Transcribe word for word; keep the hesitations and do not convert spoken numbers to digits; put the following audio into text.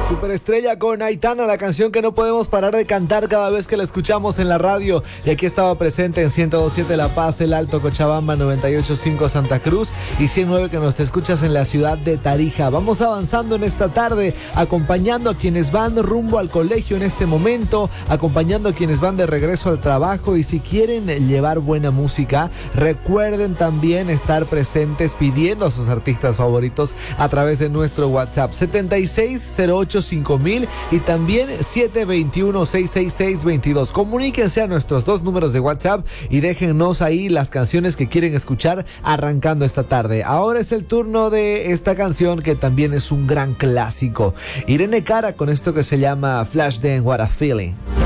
Superestrella con Aitana, la canción que no podemos parar de cantar cada vez que la escuchamos en la radio. Y aquí estaba presente en ciento dos punto siete La Paz, El Alto, Cochabamba, noventa y ocho punto cinco Santa Cruz y ciento nueve que nos escuchas en la ciudad de Tarija. Vamos avanzando en esta tarde, acompañando a quienes van rumbo al colegio en este momento, acompañando a quienes van de regreso al trabajo. Y si quieren llevar buena música, recuerden también estar presentes pidiendo a sus artistas favoritos a través de nuestro WhatsApp setenta y seis cero ocho cinco mil y también siete dos uno seis seis seis dos dos. Comuníquense a nuestros dos números de WhatsApp y déjennos ahí las canciones que quieren escuchar arrancando esta tarde. Ahora es el turno de esta canción que también es un gran clásico. Irene Cara con esto que se llama Flashdance What a Feeling.